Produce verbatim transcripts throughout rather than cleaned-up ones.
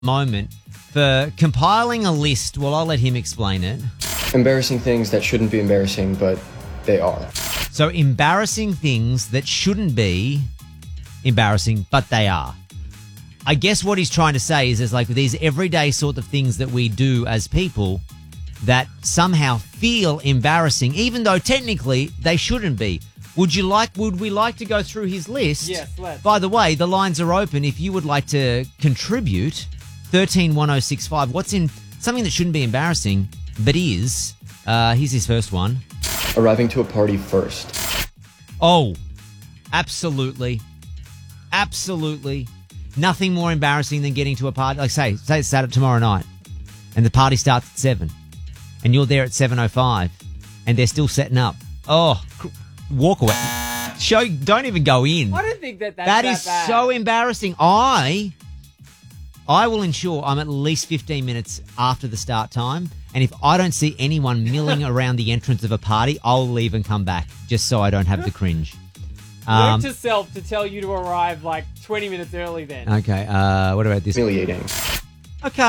moment for compiling a list. Well, I'll let him explain it. Embarrassing things that shouldn't be embarrassing, but they are. So embarrassing things that shouldn't be embarrassing, but they are. I guess what he's trying to say is there's like these everyday sort of things that we do as people that somehow feel embarrassing, even though technically they shouldn't be. Would you like, would we like to go through his list? Yes, let's. By the way, the lines are open. If you would like to contribute, thirteen one oh six five. What's in something that shouldn't be embarrassing, but is? Uh, here's his first one. Arriving to a party first. Oh, absolutely. Absolutely. Nothing more embarrassing than getting to a party. Like say, say it's Saturday tomorrow night and the party starts at seven and you're there at seven oh five and they're still setting up. Oh, walk away. Show, don't even go in. I don't think that that's That that is bad. so embarrassing. I, I will ensure I'm at least fifteen minutes after the start time. And if I don't see anyone milling around the entrance of a party, I'll leave and come back just so I don't have the cringe. Um, Note to self to tell you to arrive like twenty minutes early then. Okay, uh, what about this? Humiliating. Okay.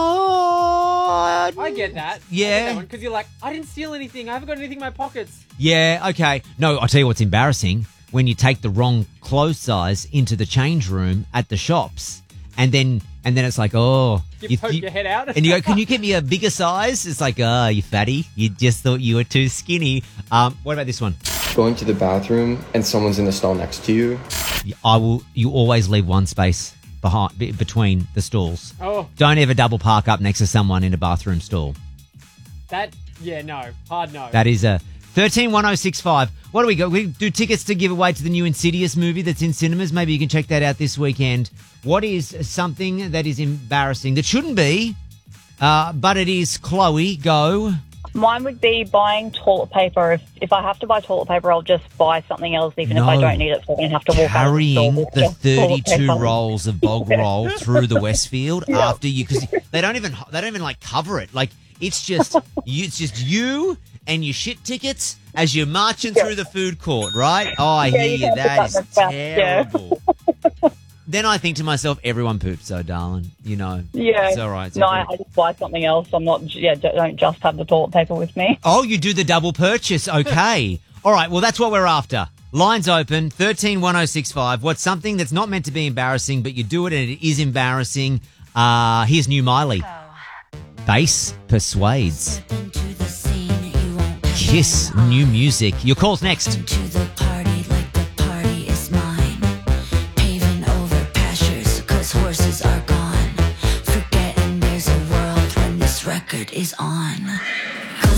Oh, I get that. Yeah. Because you're like, I didn't steal anything. I haven't got anything in my pockets. Yeah, okay. No, I'll tell you what's embarrassing. When you take the wrong clothes size into the change room at the shops and then and then it's like, oh. You, poke your head out. And you go, can you get me a bigger size? It's like, oh, you fatty. You just thought you were too skinny. Um, what about this one? Going to the bathroom and someone's in the stall next to you. I will. You always leave one space behind be- between the stalls. Oh. Don't ever double park up next to someone in a bathroom stall. That, yeah, no. Hard no. That is a thirteen one oh six five. What do we got? We do tickets to give away to the new Insidious movie that's in cinemas. Maybe you can check that out this weekend. What is something that is embarrassing that shouldn't be, uh, but it is? Chloe, go. Mine would be buying toilet paper. If if I have to buy toilet paper, I'll just buy something else, even No. if I don't need it. So I don't have to walk Carrying out of the, the store with toilet thirty-two paper. rolls of bog roll through the Westfield Yeah. after you, because they don't even they don't even like cover it. Like it's just you, it's just you and your shit tickets as you're marching through the food court, right? Oh, I Yeah, hear you you. can That put is that in the back, yeah. terrible. Then I think to myself, everyone poops, so darling, you know. Yeah. It's all right. It's no, all I, good. I just buy something else. I'm not. Yeah, don't just have the toilet paper with me. Oh, you do the double purchase. Okay. All right. Well, that's what we're after. Lines open, thirteen one oh six five. What's something that's not meant to be embarrassing, but you do it and it is embarrassing? Uh, here's New Miley. Bass persuades. Kiss, new music. Your call's next. To the party like the party is mine. Paving over pastures cause horses are gone. Forgetting there's a world when this record is on.